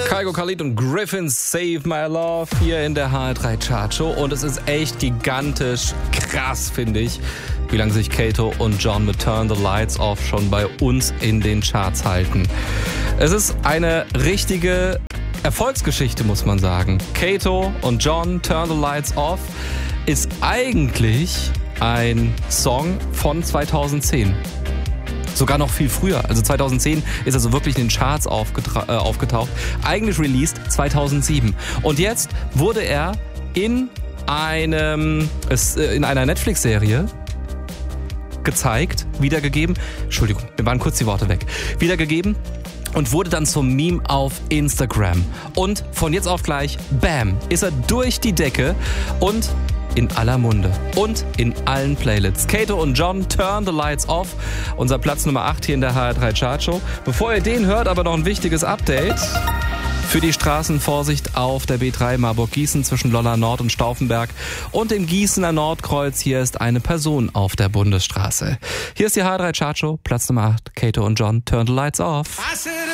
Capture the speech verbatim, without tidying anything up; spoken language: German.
Kygo Khalid und Griffin Save My Love hier in der H R drei Chartshow. Und es ist echt gigantisch krass, finde ich, wie lange sich Kato und John mit Turn the Lights Off schon bei uns in den Charts halten. Es ist eine richtige Erfolgsgeschichte, muss man sagen. Kato und John, Turn the Lights Off, ist eigentlich ein Song von zweitausendzehn. Sogar noch viel früher. Also zweitausendzehn ist er so wirklich in den Charts aufgetra- äh, aufgetaucht. Eigentlich released zweitausendsieben. Und jetzt wurde er in einem es, äh, in einer Netflix-Serie gezeigt, wiedergegeben. Entschuldigung, mir waren kurz die Worte weg. Wiedergegeben und wurde dann zum Meme auf Instagram. Und von jetzt auf gleich, bam, ist er durch die Decke und in aller Munde und in allen Playlists. Kato und John, Turn the Lights Off. Unser Platz Nummer acht hier in der H R drei Chartshow. Bevor ihr den hört, aber noch ein wichtiges Update. Für die Straßen Vorsicht auf der B drei Marburg-Gießen zwischen Lollar Nord und Stauffenberg und dem Gießener Nordkreuz. Hier ist eine Person auf der Bundesstraße. Hier ist die H R drei Chartshow, Platz Nummer acht. Kato und John, Turn the Lights Off.